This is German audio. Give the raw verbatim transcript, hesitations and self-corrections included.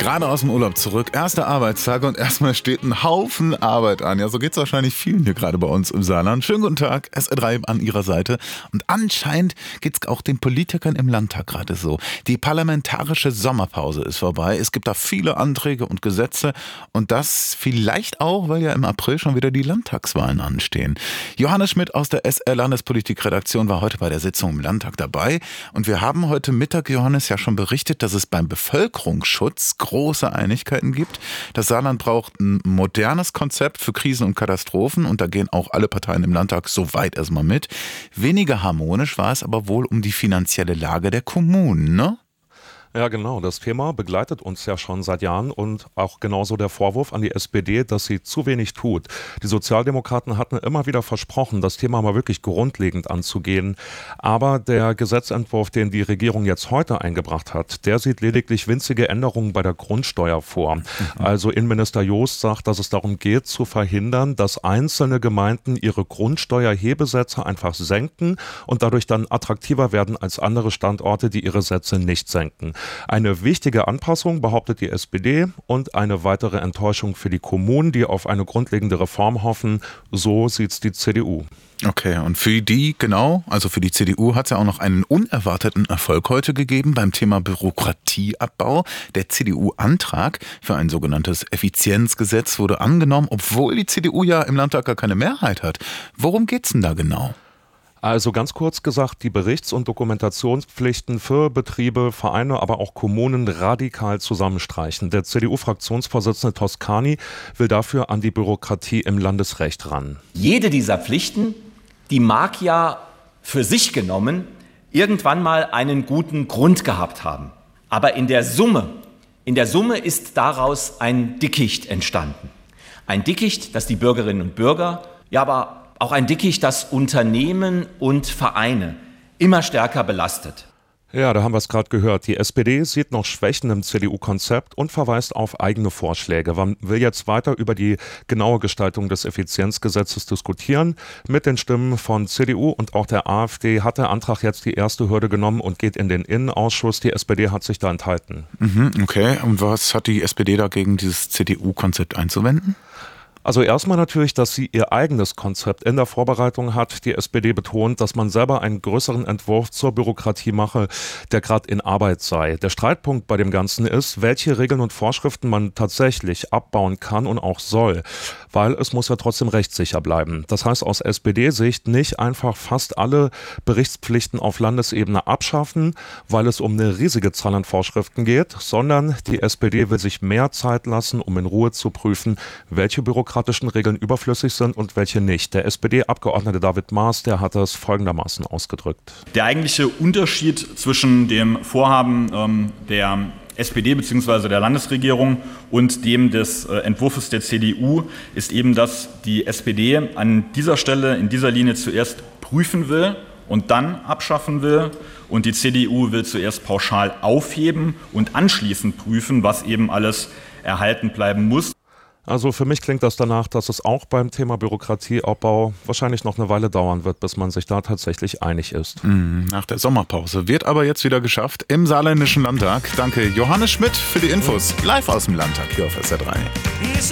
Gerade aus dem Urlaub zurück, erster Arbeitstag und erstmal steht ein Haufen Arbeit an. Ja, so geht's wahrscheinlich vielen hier gerade bei uns im Saarland. Schönen guten Tag, S R drei an Ihrer Seite. Und anscheinend geht's auch den Politikern im Landtag gerade so. Die parlamentarische Sommerpause ist vorbei. Es gibt da viele Anträge und Gesetze. Und das vielleicht auch, weil ja im April schon wieder die Landtagswahlen anstehen. Johannes Schmidt aus der S R-Landespolitik-Redaktion war heute bei der Sitzung im Landtag dabei. Und wir haben heute Mittag, Johannes, ja schon berichtet, dass es beim Bevölkerungsschutz große Einigkeiten gibt. Das Saarland braucht ein modernes Konzept für Krisen und Katastrophen und da gehen auch alle Parteien im Landtag so weit erstmal mit. Weniger harmonisch war es aber wohl um die finanzielle Lage der Kommunen, ne? Ja, genau. Das Thema begleitet uns ja schon seit Jahren und auch genauso der Vorwurf an die S P D, dass sie zu wenig tut. Die Sozialdemokraten hatten immer wieder versprochen, das Thema mal wirklich grundlegend anzugehen. Aber der Gesetzentwurf, den die Regierung jetzt heute eingebracht hat, der sieht lediglich winzige Änderungen bei der Grundsteuer vor. Mhm. Also Innenminister Joost sagt, dass es darum geht, zu verhindern, dass einzelne Gemeinden ihre Grundsteuerhebesätze einfach senken und dadurch dann attraktiver werden als andere Standorte, die ihre Sätze nicht senken. Eine wichtige Anpassung, behauptet die S P D, und eine weitere Enttäuschung für die Kommunen, die auf eine grundlegende Reform hoffen. So sieht's die C D U. Okay, und für die, genau, also für die C D U hat es ja auch noch einen unerwarteten Erfolg heute gegeben beim Thema Bürokratieabbau. Der C D U-Antrag für ein sogenanntes Effizienzgesetz wurde angenommen, obwohl die C D U ja im Landtag gar keine Mehrheit hat. Worum geht's denn da genau? Also ganz kurz gesagt, die Berichts- und Dokumentationspflichten für Betriebe, Vereine, aber auch Kommunen radikal zusammenstreichen. Der C D U-Fraktionsvorsitzende Toscani will dafür an die Bürokratie im Landesrecht ran. Jede dieser Pflichten, die mag ja für sich genommen irgendwann mal einen guten Grund gehabt haben. Aber in der Summe, in der Summe ist daraus ein Dickicht entstanden. Ein Dickicht, das die Bürgerinnen und Bürger, ja aber auch ein Dickicht, das Unternehmen und Vereine immer stärker belastet. Ja, da haben wir es gerade gehört. Die S P D sieht noch Schwächen im C D U-Konzept und verweist auf eigene Vorschläge. Man will jetzt weiter über die genaue Gestaltung des Effizienzgesetzes diskutieren. Mit den Stimmen von C D U und auch der AfD hat der Antrag jetzt die erste Hürde genommen und geht in den Innenausschuss. Die S P D hat sich da enthalten. Mhm, okay, und was hat die S P D dagegen, dieses C D U-Konzept einzuwenden? Also erstmal natürlich, dass sie ihr eigenes Konzept in der Vorbereitung hat. Die S P D betont, dass man selber einen größeren Entwurf zur Bürokratie mache, der gerade in Arbeit sei. Der Streitpunkt bei dem Ganzen ist, welche Regeln und Vorschriften man tatsächlich abbauen kann und auch soll. Weil es muss ja trotzdem rechtssicher bleiben. Das heißt aus S P D-Sicht nicht einfach fast alle Berichtspflichten auf Landesebene abschaffen, weil es um eine riesige Zahl an Vorschriften geht, sondern die S P D will sich mehr Zeit lassen, um in Ruhe zu prüfen, welche Bürokratischen Regeln überflüssig sind und welche nicht. Der S P D-Abgeordnete David Maas, der hat das folgendermaßen ausgedrückt. Der eigentliche Unterschied zwischen dem Vorhaben ähm, der S P D bzw. der Landesregierung und dem des äh, Entwurfs der C D U ist eben, dass die S P D an dieser Stelle, in dieser Linie zuerst prüfen will und dann abschaffen will. Und die C D U will zuerst pauschal aufheben und anschließend prüfen, was eben alles erhalten bleiben muss. Also für mich klingt das danach, dass es auch beim Thema Bürokratieabbau wahrscheinlich noch eine Weile dauern wird, bis man sich da tatsächlich einig ist. Nach der Sommerpause wird aber jetzt wieder geschafft im Saarländischen Landtag. Danke Johannes Schmidt für die Infos. Live aus dem Landtag hier auf S R drei.